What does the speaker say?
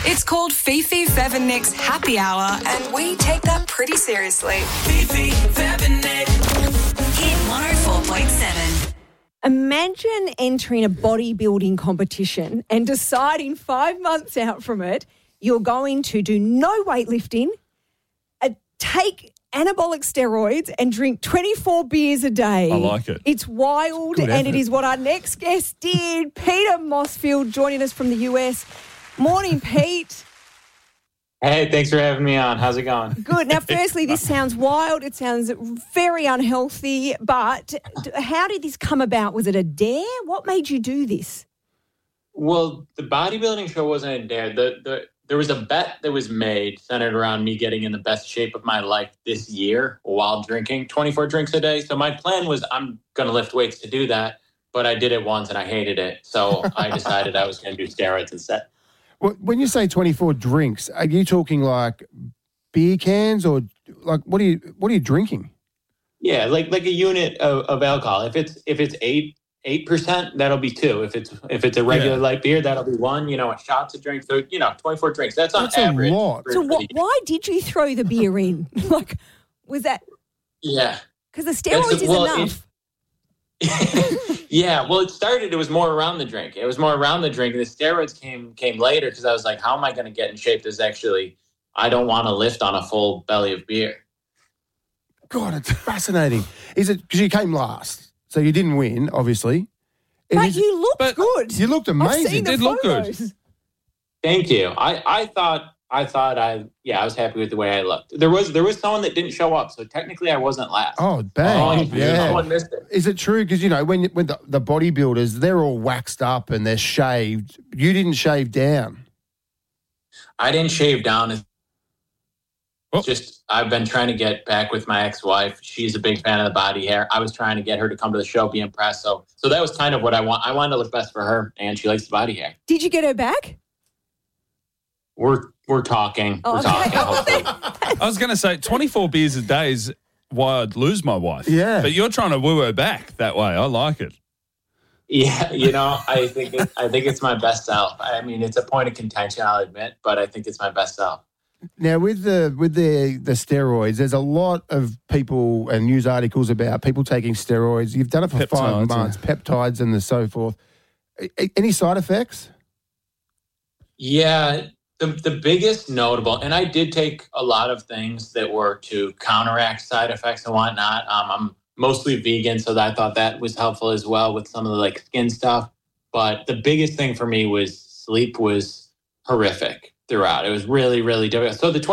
It's called Fifi, Fev and Nick's Happy Hour, and we take that pretty seriously. Fifi, Fev and Nick. Hit 104.7. Imagine entering a bodybuilding competition and deciding 5 months out from it you're going to do no weightlifting, take anabolic steroids and drink 24 beers a day. I like it. It's wild, and it is what our next guest did. Peter Mossfield joining us from the US. Morning, Pete. Hey, thanks for having me on. How's it going? Good. Now, firstly, this sounds wild. It sounds very unhealthy, but how did this come about? Was it a dare? What made you do this? Well, the bodybuilding show wasn't a dare. There was a bet that was made centered around me getting in the best shape of my life this year while drinking 24 drinks a day. So my plan was I'm going to lift weights to do that, but I did it once and I hated it. So I decided I was going to do steroids instead. Well, when you say 24 drinks, are you talking like beer cans or like what are you drinking? Yeah, like a unit of alcohol. If it's 8%, that'll be 2. If it's a regular light beer, that'll be 1. A shot's a drink. So 24 drinks. That's on average. A lot. So why did you throw the beer in? Was that? Yeah, because the steroids is enough. Yeah, well, it was more around the drink. It was more around the drink. And the steroids came later because I was like, how am I going to get in shape? I don't want to lift on a full belly of beer. God, it's fascinating. Is it because you came last? So you didn't win, obviously. But you looked good. You looked amazing. I've seen did look good. Thank you. I was happy with the way I looked. There was someone that didn't show up, so technically I wasn't last. Oh, bang. Someone missed it. Is it true? Because, when the bodybuilders, they're all waxed up and they're shaved. You didn't shave down. I didn't shave down. Just I've been trying to get back with my ex-wife. She's a big fan of the body hair. I was trying to get her to come to the show, be impressed. So that was kind of what I want. I wanted to look best for her, and she likes the body hair. Did you get her back? We're talking. Oh, we're talking. Hopefully. I was going to say 24 beers a day is why I'd lose my wife. Yeah. But you're trying to woo her back that way. I like it. Yeah, I think it's my best self. I mean, it's a point of contention, I'll admit, but I think it's my best self. Now, with the steroids, there's a lot of people and news articles about people taking steroids. You've done it for 5 months, peptides and so forth. Any side effects? Yeah, the biggest notable, and I did take a lot of things that were to counteract side effects and whatnot. I'm mostly vegan, so I thought that was helpful as well with some of the skin stuff. But the biggest thing for me was sleep was horrific throughout. It was really, really difficult. So the